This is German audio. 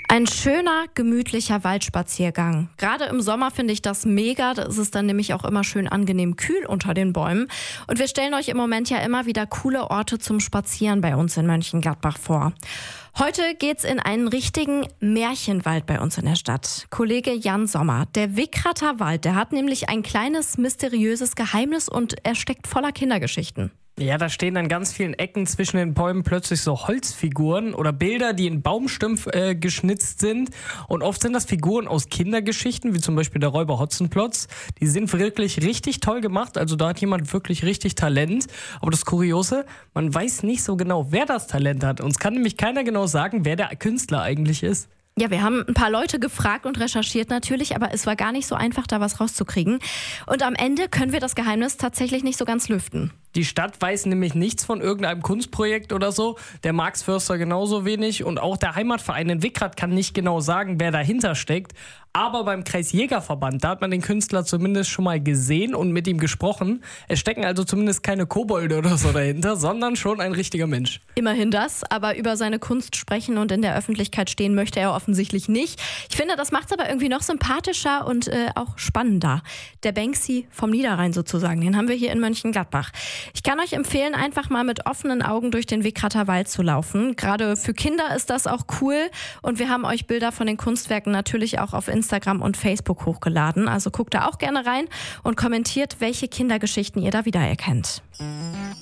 Ein schöner, gemütlicher Waldspaziergang. Gerade im Sommer finde ich das mega. Da ist es dann nämlich auch immer schön angenehm kühl unter den Bäumen. Und wir stellen euch im Moment ja immer wieder coole Orte zum Spazieren bei uns in Mönchengladbach vor. Heute geht's in einen richtigen Märchenwald bei uns in der Stadt. Kollege Jan Sommer, der Wickrater Wald, der hat nämlich ein kleines, mysteriöses Geheimnis und er steckt voller Kindergeschichten. Ja, da stehen an ganz vielen Ecken zwischen den Bäumen plötzlich so Holzfiguren oder Bilder, die in Baumstumpf geschnitzt sind. Und oft sind das Figuren aus Kindergeschichten, wie zum Beispiel der Räuber Hotzenplotz. Die sind wirklich richtig toll gemacht, also da hat jemand wirklich richtig Talent. Aber das Kuriose, man weiß nicht so genau, wer das Talent hat. Uns kann nämlich keiner genau sagen, wer der Künstler eigentlich ist. Ja, wir haben ein paar Leute gefragt und recherchiert natürlich, aber es war gar nicht so einfach, da was rauszukriegen. Und am Ende können wir das Geheimnis tatsächlich nicht so ganz lüften. Die Stadt weiß nämlich nichts von irgendeinem Kunstprojekt oder so, der Marx-Förster genauso wenig und auch der Heimatverein in Wickrath kann nicht genau sagen, wer dahinter steckt. Aber beim Kreisjägerverband, da hat man den Künstler zumindest schon mal gesehen und mit ihm gesprochen. Es stecken also zumindest keine Kobolde oder so dahinter, sondern schon ein richtiger Mensch. Immerhin das, aber über seine Kunst sprechen und in der Öffentlichkeit stehen möchte er offensichtlich nicht. Ich finde, das macht es aber irgendwie noch sympathischer und auch spannender. Der Banksy vom Niederrhein sozusagen, den haben wir hier in Mönchengladbach. Ich kann euch empfehlen, einfach mal mit offenen Augen durch den Wickrater Wald zu laufen. Gerade für Kinder ist das auch cool und wir haben euch Bilder von den Kunstwerken natürlich auch auf Instagram und Facebook hochgeladen. Also guckt da auch gerne rein und kommentiert, welche Kindergeschichten ihr da wiedererkennt.